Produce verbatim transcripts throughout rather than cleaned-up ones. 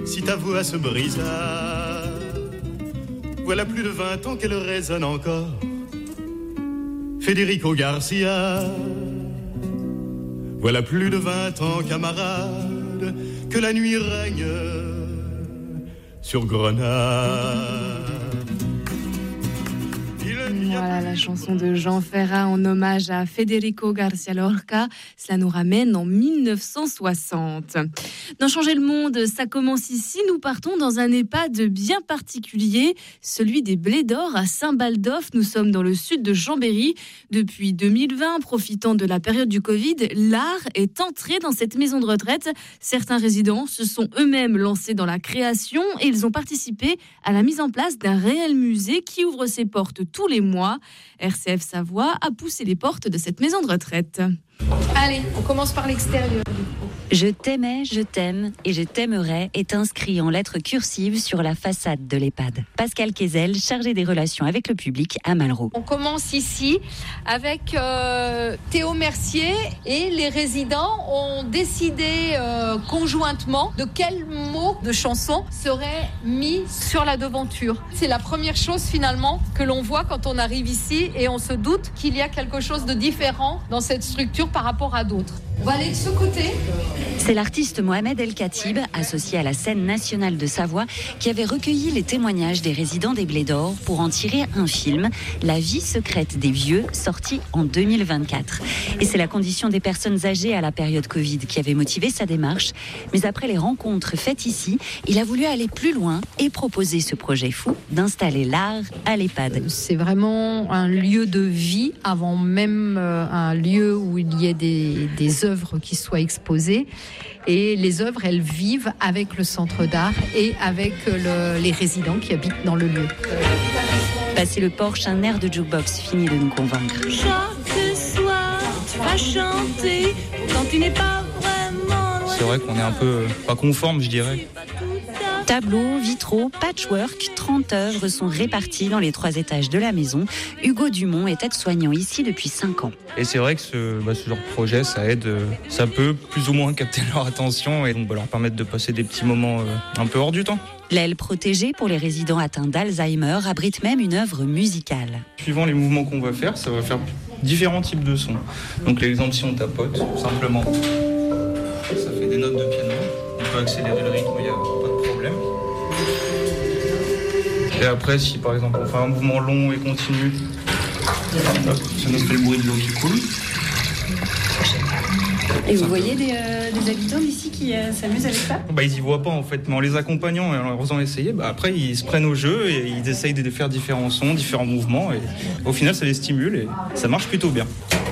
si ta voix se brisa. Voilà plus de vingt ans qu'elle résonne encore. Federico Garcia. Voilà plus de vingt ans, camarade, que la nuit règne sur Grenade. Voilà la chanson de Jean Ferrat en hommage à Federico García Lorca. Cela nous ramène en mille neuf cent soixante. Dans Changer le monde, ça commence ici. Nous partons dans un EHPAD bien particulier, celui des Blés d'Or à Saint-Baldoff. Nous sommes dans le sud de Chambéry. Depuis deux mille vingt, profitant de la période du Covid, l'art est entré dans cette maison de retraite. Certains résidents se sont eux-mêmes lancés dans la création et ils ont participé à la mise en place d'un réel musée qui ouvre ses portes tous les mois. R C F Savoie a poussé les portes de cette maison de retraite. Allez, on commence par l'extérieur. Je t'aimais, je t'aime et je t'aimerai est inscrit en lettres cursives sur la façade de l'EHPAD. Pascal Kézel, chargé des relations avec le public à Malraux. On commence ici avec euh, Théo Mercier et les résidents ont décidé euh, conjointement de quels mots de chanson seraient mis sur la devanture. C'est la première chose finalement que l'on voit quand on arrive ici et on se doute qu'il y a quelque chose de différent dans cette structure par rapport à d'autres. On va aller de ce côté. C'est l'artiste Mohamed El Khatib, associé à la scène nationale de Savoie, qui avait recueilli les témoignages des résidents des Blés d'Or pour en tirer un film, La vie secrète des vieux, sorti en deux mille vingt-quatre. Et c'est la condition des personnes âgées à la période Covid qui avait motivé sa démarche. Mais après les rencontres faites ici, il a voulu aller plus loin et proposer ce projet fou d'installer l'art à l'EHPAD. C'est vraiment un lieu de vie avant même un lieu où il y ait des, des œuvres qui soient exposées. Et les œuvres, elles vivent avec le centre d'art et avec le, les résidents qui habitent dans le lieu. Passer le Porsche, un air de jukebox finit de nous convaincre. Chaque soir, tu vas chanter quand tu n'es pas vraiment loin. C'est vrai qu'on est un peu pas conforme, je dirais. Tableaux, vitraux, patchwork, trente œuvres sont réparties dans les trois étages de la maison. Hugo Dumont est aide-soignant ici depuis cinq ans. Et c'est vrai que ce, bah, ce genre de projet, ça aide, ça peut plus ou moins capter leur attention et donc bah, leur permettre de passer des petits moments euh, un peu hors du temps. L'aile protégée pour les résidents atteints d'Alzheimer abrite même une œuvre musicale. Suivant les mouvements qu'on va faire, ça va faire différents types de sons. Donc l'exemple, si on tapote, simplement, ça fait des notes de piano. On peut accélérer le rythme, il n'y a pas de problème. Et après, si par exemple on fait un mouvement long et continu, hop, ça nous fait le bruit de l'eau qui coule. Et vous voyez des, euh, des habitants d'ici qui euh, s'amusent avec ça ? Bah, ils y voient pas en fait, mais en les accompagnant et en leur faisant essayer, bah, après ils se prennent au jeu et ils essayent de faire différents sons, différents mouvements et au final ça les stimule et ça marche plutôt bien.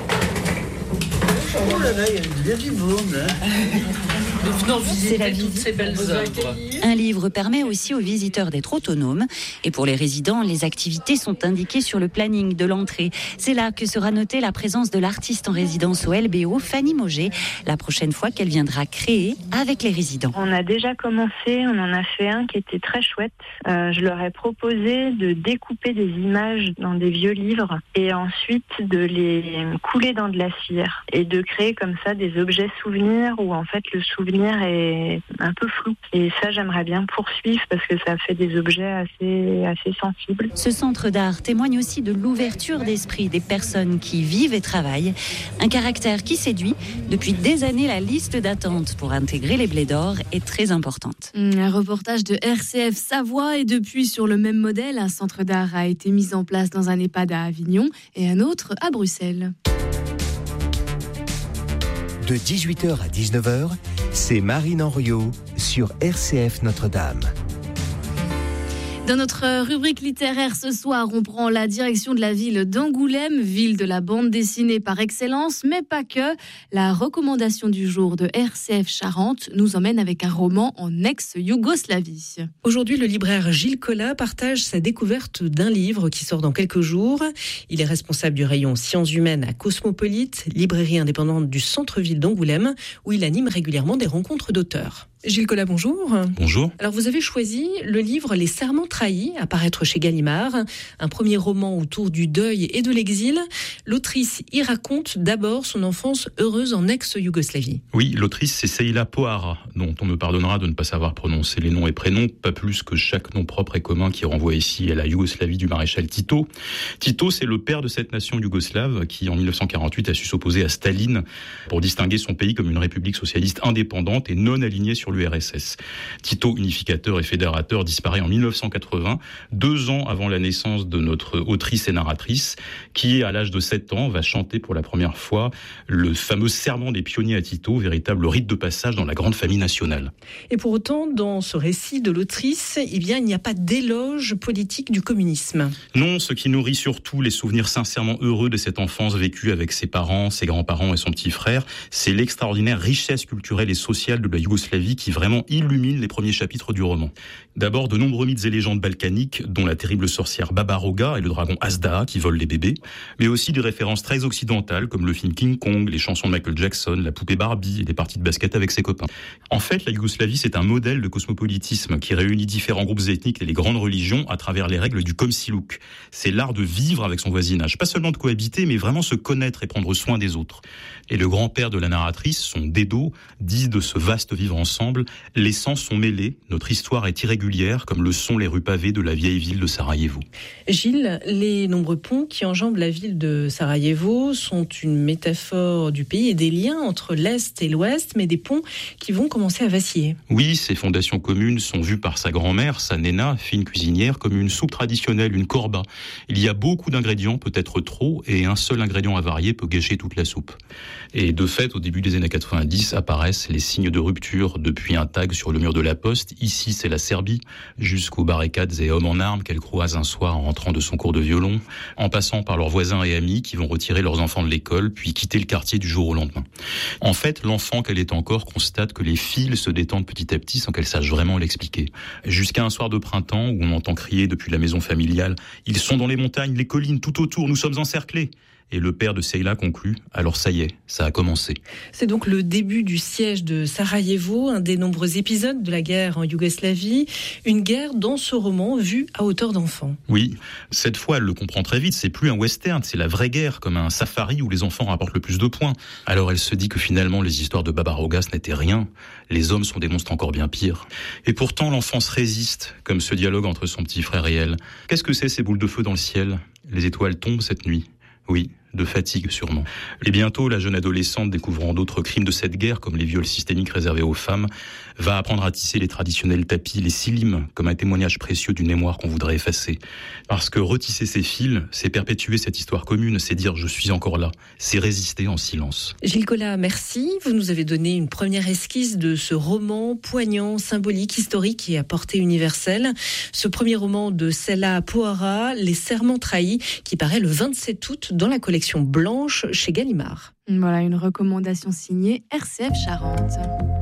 Oh là là, il y a du monde, hein. Venons visiter toutes ces belles œuvres. Un livre permet aussi aux visiteurs d'être autonomes. Et pour les résidents, les activités sont indiquées sur le planning de l'entrée. C'est là que sera notée la présence de l'artiste en résidence au L B O, Fanny Mauger, la prochaine fois qu'elle viendra créer avec les résidents. On a déjà commencé, on en a fait un qui était très chouette. Euh, je leur ai proposé de découper des images dans des vieux livres et ensuite de les couler dans de la cire et de créer comme ça des objets souvenirs où en fait le souvenir est un peu flou. Et ça, j'aimerais bien poursuivre parce que ça fait des objets assez, assez sensibles. Ce centre d'art témoigne aussi de l'ouverture d'esprit des personnes qui vivent et travaillent. Un caractère qui séduit. Depuis des années, la liste d'attente pour intégrer les Blés d'Or est très importante. Un reportage de R C F Savoie et depuis, sur le même modèle, un centre d'art a été mis en place dans un EHPAD à Avignon et un autre à Bruxelles. De dix-huit heures à dix-neuf heures, c'est Marine Henriot sur R C F Notre-Dame. Dans notre rubrique littéraire ce soir, on prend la direction de la ville d'Angoulême, ville de la bande dessinée par excellence, mais pas que. La recommandation du jour de R C F Charente nous emmène avec un roman en ex-Yougoslavie. Aujourd'hui, le libraire Gilles Collat partage sa découverte d'un livre qui sort dans quelques jours. Il est responsable du rayon sciences humaines à Cosmopolite, librairie indépendante du centre-ville d'Angoulême, où il anime régulièrement des rencontres d'auteurs. Gilles Collat, bonjour. Bonjour. Alors vous avez choisi le livre Les Serments trahis, à paraître chez Gallimard, un premier roman autour du deuil et de l'exil. L'autrice y raconte d'abord son enfance heureuse en ex-Yougoslavie. Oui, l'autrice c'est Seila Pohara, dont on me pardonnera de ne pas savoir prononcer les noms et prénoms, pas plus que chaque nom propre et commun qui renvoie ici à la Yougoslavie du maréchal Tito. Tito, c'est le père de cette nation yougoslave qui en dix-neuf cent quarante-huit a su s'opposer à Staline pour distinguer son pays comme une république socialiste indépendante et non alignée sur l'U R S S. Tito, unificateur et fédérateur, disparaît en dix-neuf cent quatre-vingts, deux ans avant la naissance de notre autrice et narratrice, qui, à l'âge de sept ans, va chanter pour la première fois le fameux serment des pionniers à Tito, véritable rite de passage dans la grande famille nationale. Et pour autant, dans ce récit de l'autrice, eh bien, il n'y a pas d'éloge politique du communisme. Non, ce qui nourrit surtout les souvenirs sincèrement heureux de cette enfance vécue avec ses parents, ses grands-parents et son petit frère, c'est l'extraordinaire richesse culturelle et sociale de la Yougoslavie qui vraiment illumine les premiers chapitres du roman. D'abord, de nombreux mythes et légendes balkaniques, dont la terrible sorcière Baba Roga et le dragon Azda qui vole les bébés, mais aussi des références très occidentales comme le film King Kong, les chansons de Michael Jackson, la poupée Barbie et des parties de basket avec ses copains. En fait, la Yougoslavie, c'est un modèle de cosmopolitisme qui réunit différents groupes ethniques et les grandes religions à travers les règles du komşiluk. C'est l'art de vivre avec son voisinage, pas seulement de cohabiter, mais vraiment se connaître et prendre soin des autres. Et le grand-père de la narratrice, son Dedo, dit de ce vaste vivre ensemble: les sangs sont mêlés, notre histoire est irrégulière, comme le sont les rues pavées de la vieille ville de Sarajevo. Gilles, les nombreux ponts qui enjambent la ville de Sarajevo sont une métaphore du pays et des liens entre l'Est et l'Ouest, mais des ponts qui vont commencer à vaciller. Oui, ces fondations communes sont vues par sa grand-mère, sa Nena, fine cuisinière, comme une soupe traditionnelle, une korba. Il y a beaucoup d'ingrédients, peut-être trop, et un seul ingrédient avarié peut gâcher toute la soupe. Et de fait, au début des années quatre-vingt-dix, apparaissent les signes de rupture depuis un tag sur le mur de la poste. Ici, c'est la Serbie, jusqu'aux barricades et hommes en armes qu'elle croise un soir en rentrant de son cours de violon, en passant par leurs voisins et amis qui vont retirer leurs enfants de l'école, puis quitter le quartier du jour au lendemain. En fait, l'enfant qu'elle est encore constate que les fils se détendent petit à petit sans qu'elle sache vraiment l'expliquer. Jusqu'à un soir de printemps où on entend crier depuis la maison familiale « Ils sont dans les montagnes, les collines, tout autour, nous sommes encerclés !» Et le père de Seila conclut « Alors ça y est, ça a commencé ». C'est donc le début du siège de Sarajevo, un des nombreux épisodes de la guerre en Yougoslavie. Une guerre dans ce roman vue à hauteur d'enfant. Oui, cette fois elle le comprend très vite, c'est plus un western, c'est la vraie guerre, comme un safari où les enfants rapportent le plus de points. Alors elle se dit que finalement les histoires de Baba Roga ce n'était rien, les hommes sont des monstres encore bien pires. Et pourtant l'enfance résiste, comme ce dialogue entre son petit frère et elle. Qu'est-ce que c'est ces boules de feu dans le ciel ? Les étoiles tombent cette nuit. Oui, de fatigue sûrement. Et bientôt, la jeune adolescente, découvrant d'autres crimes de cette guerre, comme les viols systémiques réservés aux femmes, va apprendre à tisser les traditionnels tapis, les silim, comme un témoignage précieux d'une mémoire qu'on voudrait effacer. Parce que retisser ces fils, c'est perpétuer cette histoire commune, c'est dire « je suis encore là », c'est résister en silence. Gilles Collat, merci. Vous nous avez donné une première esquisse de ce roman poignant, symbolique, historique et à portée universelle. Ce premier roman de Seila Pohara, Les Serments trahis, qui paraît le vingt-sept août dans la collection Blanche chez Gallimard. Voilà une recommandation signée R C F Charente.